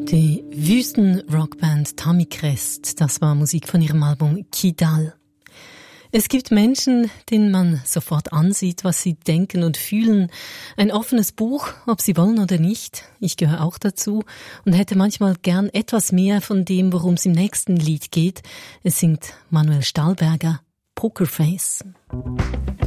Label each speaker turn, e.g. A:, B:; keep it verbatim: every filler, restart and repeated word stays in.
A: Die Wüsten-Rockband Tamikrest, das war Musik von ihrem Album Kidal. Es gibt Menschen, denen man sofort ansieht, was sie denken und fühlen. Ein offenes Buch, ob sie wollen oder nicht. Ich gehöre auch dazu und hätte manchmal gern etwas mehr von dem, worum es im nächsten Lied geht. Es singt Manuel Stahlberger, Pokerface.